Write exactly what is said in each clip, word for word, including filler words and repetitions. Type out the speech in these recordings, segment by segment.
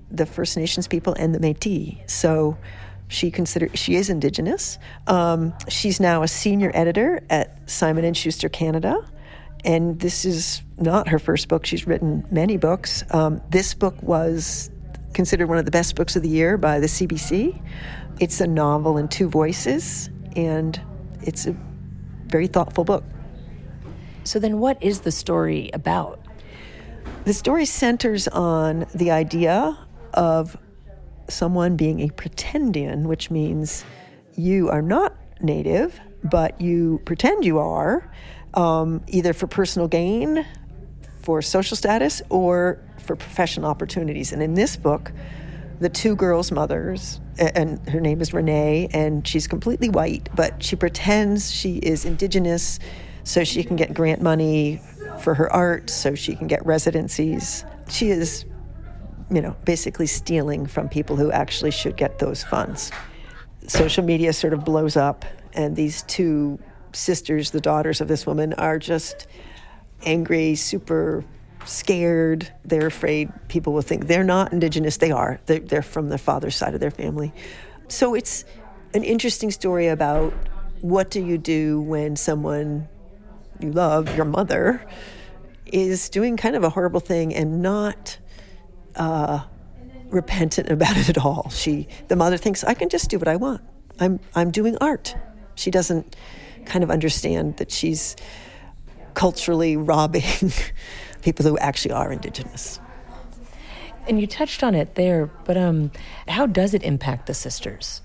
the First Nations people and the Métis. So she consider she is Indigenous. Um, she's now a senior editor at Simon and Schuster Canada, and this is not her first book. She's written many books. Um, this book was considered one of the best books of the year by the C B C. It's a novel in two voices, and it's a very thoughtful book. So then what is the story about? The story centers on the idea of someone being a pretendian, which means you are not Native, but you pretend you are, um, either for personal gain, for social status, or for professional opportunities. And in this book, the two girls' mothers, and her name is Renee, and she's completely white, but she pretends she is Indigenous so she can get grant money for her art, so she can get residencies. She is, you know, basically stealing from people who actually should get those funds. Social media sort of blows up, and these two sisters, the daughters of this woman, are just angry, super scared. They're afraid people will think they're not Indigenous. They are. They're, they're from their father's side of their family. So it's an interesting story about what do you do when someone you love, your mother, is doing kind of a horrible thing and not uh, repentant about it at all. She, the mother thinks, I can just do what I want. I'm I'm doing art. She doesn't kind of understand that she's culturally robbing people who actually are Indigenous. And you touched on it there, but um, how does it impact the sisters?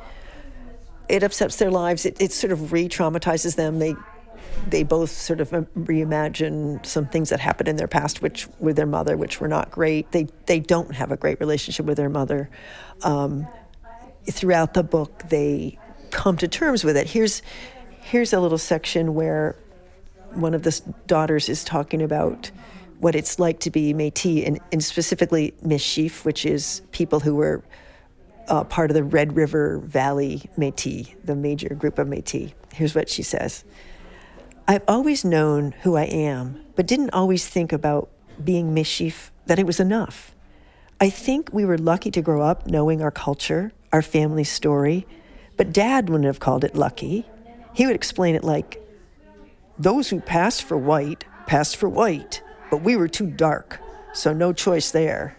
It upsets their lives. It, it sort of re-traumatizes them. They they both sort of reimagine some things that happened in their past, which with their mother, which were not great. They they don't have a great relationship with their mother. Um, throughout the book, they come to terms with it. Here's here's a little section where one of the daughters is talking about what it's like to be Métis, and, and specifically Michif, which is people who were uh, part of the Red River Valley Métis, the major group of Métis. Here's what she says. I've always known who I am, but didn't always think about being Michif, that it was enough. I think we were lucky to grow up knowing our culture, our family story, but Dad wouldn't have called it lucky. He would explain it like, those who passed for white, passed for white, but we were too dark, so no choice there.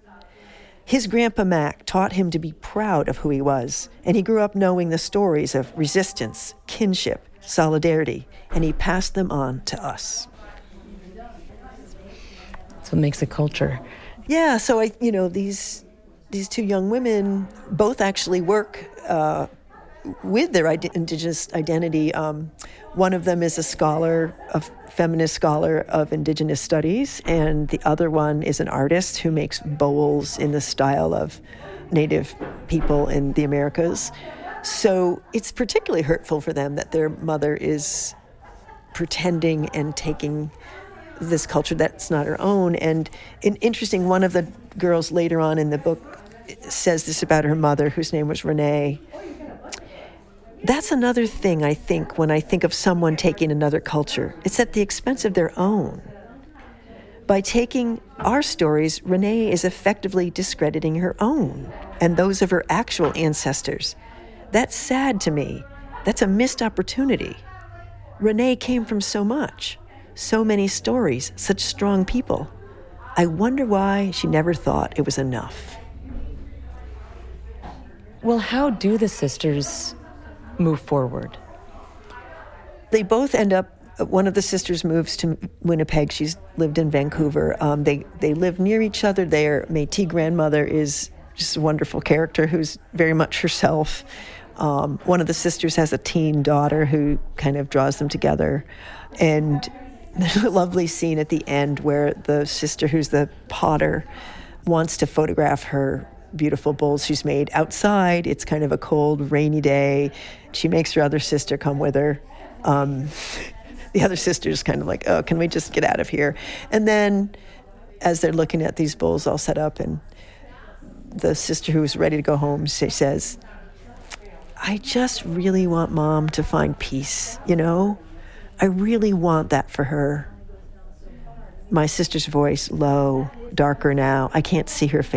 His Grandpa Mac taught him to be proud of who he was, and he grew up knowing the stories of resistance, kinship, solidarity, and he passed them on to us. That's what makes a culture. Yeah, so I, you know, these these two young women both actually work uh, with their ide- Indigenous identity. Um, one of them is a scholar, a feminist scholar of Indigenous studies, and the other one is an artist who makes bowls in the style of Native people in the Americas. So it's particularly hurtful for them that their mother is pretending and taking this culture that's not her own. And in, interesting, one of the girls later on in the book says this about her mother, whose name was Renee. That's another thing I think when I think of someone taking another culture. It's at the expense of their own. By taking our stories, Renee is effectively discrediting her own and those of her actual ancestors. That's sad to me. That's a missed opportunity. Renee came from so much, so many stories, such strong people. I wonder why she never thought it was enough. Well, how do the sisters move forward? They both end up, one of the sisters moves to Winnipeg. She's lived in Vancouver. Um, they, they live near each other. Their Métis grandmother is just a wonderful character who's very much herself. Um, one of the sisters has a teen daughter who kind of draws them together. And there's a lovely scene at the end where the sister who's the potter wants to photograph her beautiful bowls she's made outside. It's kind of a cold, rainy day. She makes her other sister come with her. Um, the other sister's kind of like, oh, can we just get out of here? And then as they're looking at these bowls all set up, and the sister who's ready to go home, she says, I just really want Mom to find peace, you know? I really want that for her. My sister's voice, low, darker now. I can't see her face.